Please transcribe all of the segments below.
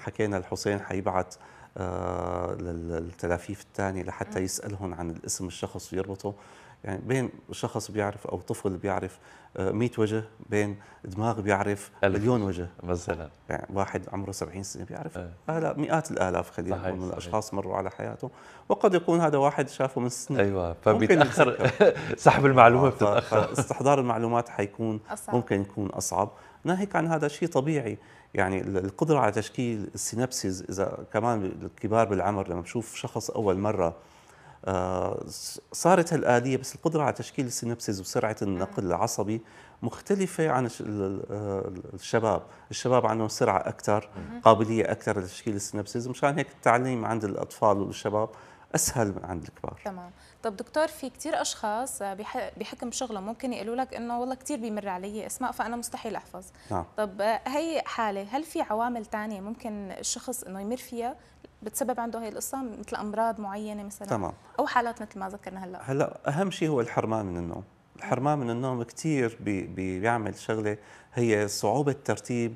حكينا الحسين حيبعت للتلافيف الثانية لحتى يسألهم عن الاسم الشخص ويربطه. يعني بين شخص بيعرف أو طفل بيعرف 100 وجه، بين دماغ بيعرف ألف مليون وجه مثلا. يعني واحد عمره 70 سنة بيعرف آلاف مئات الآلاف خلينا نقول صحيح من صحيح. الأشخاص مروا على حياته، وقد يكون هذا واحد شافه من سنة. أيوة، ممكن فبيتأخر يتذكر. سحب المعلومة بتتأخر. فاستحضار المعلومات حيكون أصعب. ممكن يكون أصعب. ناهيك عن هذا شيء طبيعي، يعني القدرة على تشكيل السينابسيز، إذا كمان الكبار بالعمر لما بشوف شخص أول مرة صارت هالآلية، بس القدرة على تشكيل السينابسيز وسرعة النقل العصبي مختلفة عن الشباب. الشباب عندهم سرعة أكثر، قابلية أكثر لتشكيل السينابسيز، مشان هيك التعليم عند الأطفال والشباب أسهل من عند الكبار. تمام. طب دكتور، في كثير اشخاص بحكم شغلهم ممكن يقولوا لك انه والله كثير بيمر علي اسماء فانا مستحيل احفظ. نعم. طب هي حاله، هل في عوامل ثانيه ممكن الشخص انه يمر فيها بتسبب عنده هي القصه، مثل امراض معينه مثلا؟ تمام. او حالات مثل ما ذكرنا هلا اهم شيء هو الحرمان من النوم. الحرمان من النوم كثير بيعمل شغله، هي صعوبه ترتيب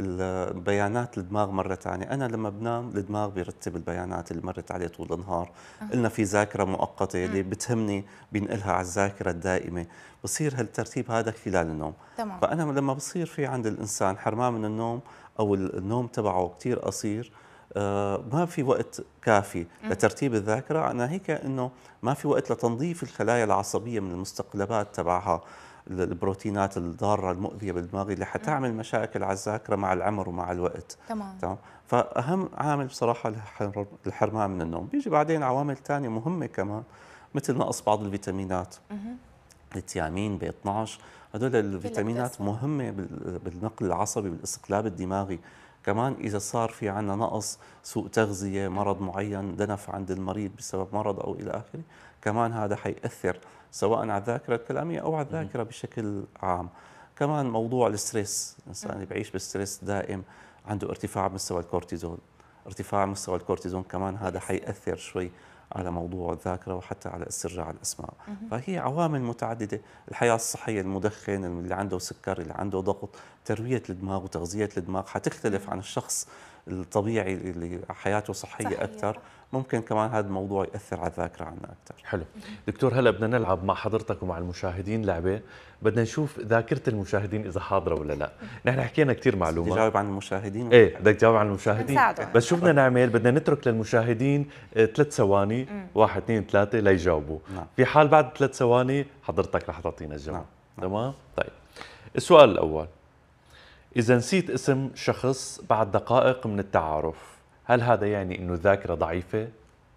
البيانات الدماغ مرة ثانية. أنا لما بنام الدماغ بيرتب البيانات اللي مرت عليه طول النهار. قلنا في ذاكرة مؤقتة اللي بتهمني بينقلها على الذاكرة الدائمة، بصير هالترتيب هذا خلال النوم. تمام. فأنا لما بصير في عند الإنسان حرمان من النوم أو النوم تبعه كثير قصير، ما في وقت كافي لترتيب الذاكرة. أنا هيك أنه ما في وقت لتنظيف الخلايا العصبية من المستقلبات تبعها، البروتينات الضارة المؤذية بالدماغ اللي حتعمل مشاكل على الذاكرة مع العمر ومع الوقت. تمام. فأهم عامل بصراحة الحرمان من النوم. بيجي بعدين عوامل ثانية مهمة كمان، مثل نقص بعض الفيتامينات، التيامين، B12. هدول الفيتامينات مهمة بالنقل العصبي، بالاستقلاب الدماغي. كمان إذا صار في عنا نقص، سوء تغذية، مرض معين، دنف عند المريض بسبب مرض أو إلى آخره، كمان هذا حيأثر سواء على الذاكرة الكلامية أو على الذاكرة بشكل عام. كمان موضوع الستريس، الإنسان اللي بيعيش بالستريس دائم عنده ارتفاع بمستوى الكورتيزول. ارتفاع مستوى الكورتيزون كمان هذا حيأثر شوي على موضوع الذاكرة وحتى على استرجاع الأسماء. فهي عوامل متعددة. الحياة الصحية، المدخن، اللي عنده سكر، اللي عنده ضغط، تروية الدماغ وتغذية الدماغ حتختلف عن الشخص الطبيعي اللي حياته صحية أكثر. ممكن كمان هذا الموضوع يأثر على الذاكرة عنا أكثر. حلو دكتور، هلا بدنا نلعب مع حضرتك ومع المشاهدين لعبة، بدنا نشوف ذاكرة المشاهدين إذا حاضرة ولا لا. نحن حكينا كثير معلومات. بدي جاوب عن المشاهدين؟ ايه بدك تجاوب عن المشاهدين، نساعده. بس شو بدنا نعمل؟ بدنا نترك للمشاهدين 3 ثواني، 1 2 3 ليجاوبوا. نعم. في حال بعد 3 ثواني حضرتك رح تعطينا الجواب. نعم. تمام؟ طيب السؤال الأول، إذا نسيت اسم شخص بعد دقائق من التعارف، هل هذا يعني إنه الذاكرة ضعيفة؟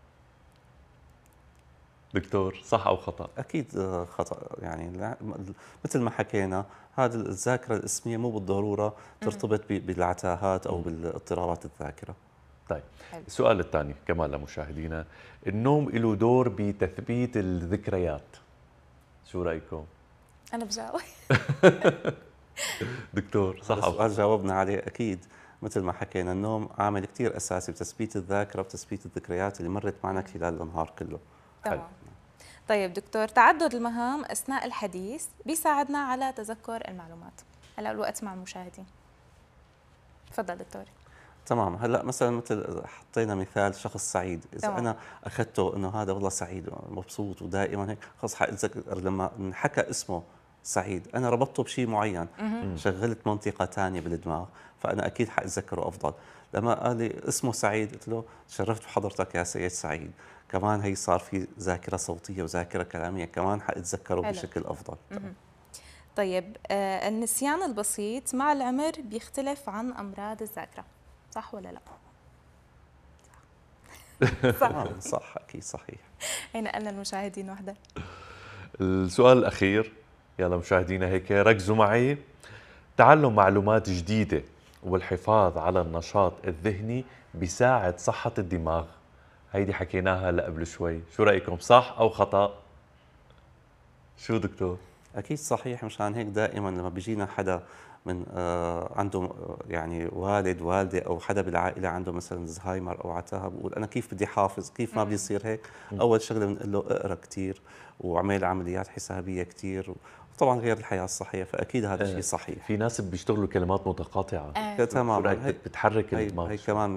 دكتور، صح أو خطأ؟ أكيد خطأ. يعني مثل ما حكينا، هذه الذاكرة الاسمية مو بالضرورة ترتبط بالعتاهات أو بالاضطرابات الذاكرة. طيب السؤال الثاني كمان لمشاهدينا، النوم له دور بتثبيت الذكريات، شو رأيكم؟ أنا بجاوب. دكتور، صح أو السؤال جاوبنا عليه أكيد. مثل ما حكينا، النوم عامل كتير أساسي بتثبيت الذاكرة وتثبيت الذكريات اللي مرت معنا خلال النهار كله. تمام. طيب دكتور، تعدد المهام أثناء الحديث بيساعدنا على تذكر المعلومات. هلا الوقت مع المشاهدين. تفضل دكتور. تمام. هلا مثل حطينا مثال شخص سعيد، اذا تمام. انا اخذته انه هذا والله سعيد مبسوط ودائما هيك، خلص حاتذكر لما انحكى اسمه سعيد انا ربطته بشيء معين، شغلت منطقه ثانيه بالدماغ، فانا اكيد حاتذكره افضل. لما قال لي اسمه سعيد قلت له تشرفت بحضرتك يا سيد سعيد. كمان هي صار في ذاكره صوتيه وذاكره كلاميه، كمان حاتذكره بشكل افضل. طيب النسيان البسيط مع العمر بيختلف عن امراض الذاكره، صح ولا لا؟ صح. صح اكيد صحيح. هي نقلنا المشاهدين وحده. السؤال الأخير، يلا مشاهدينا هيك ركزوا معي. تعلم معلومات جديدة والحفاظ على النشاط الذهني بيساعد صحة الدماغ. هيدي حكيناها هلا قبل شوي، شو رأيكم، صح أو خطأ؟ شو دكتور؟ أكيد صحيح. مشان هيك دائما لما بيجينا حدا من عنده يعني والد والدة أو حدا بالعائلة عنده مثلا زهايمر أو عتاهة، بقول أنا كيف بدي حافظ، كيف ما بدي يصير هيك. أول شغلة بنقول له اقرأ كثير وعمل عمليات حسابية كثير، وطبعا غير الحياة الصحية، فأكيد هذا شيء صحيح. في ناس بيشتغلوا كلمات متقاطعة. تماما. بتحرك الدماغ. هي كمان